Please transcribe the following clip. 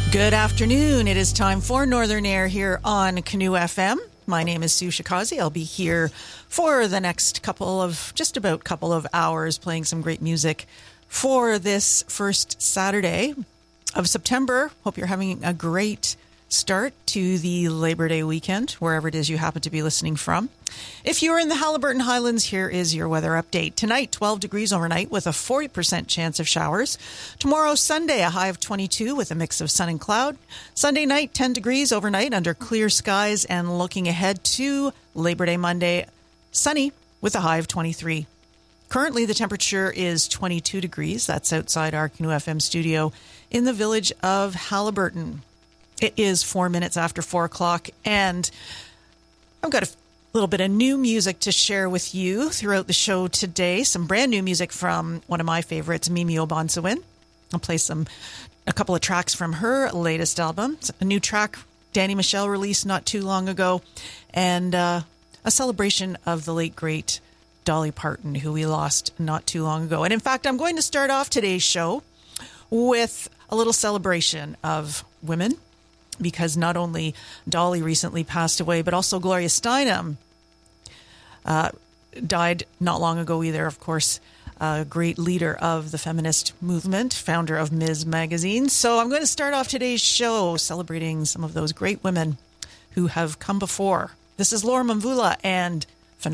Good afternoon. It is time for Northern Air here on Canoe FM. My name is Sue Shikazi. I'll be here for the next couple of hours playing some great music for this first Saturday of September. Hope you're having a great start to the Labor Day weekend, wherever it is you happen to be listening from. If you're in the Haliburton Highlands, here is your weather update. Tonight, 12 degrees overnight with a 40% chance of showers. Tomorrow, Sunday, a high of 22 with a mix of sun and cloud. Sunday night, 10 degrees overnight under clear skies, and looking ahead to Labor Day Monday, sunny with a high of 23. Currently, the temperature is 22 degrees. That's outside our Canoe FM studio in the village of Haliburton. It is 4 minutes after 4 o'clock, and I've got a little bit of new music to share with you throughout the show today. Some brand new music from one of my favorites, Mimi Obansewin. I'll play a couple of tracks from her latest album. It's a new track Danny Michel released not too long ago, and a celebration of the late, great Dolly Parton, who we lost not too long ago. And in fact, I'm going to start off today's show with a little celebration of women, because not only Dolly recently passed away, but also Gloria Steinem died not long ago either. Of course, a great leader of the feminist movement, founder of Ms. Magazine. So I'm going to start off today's show celebrating some of those great women who have come before. This is Laura Mvula and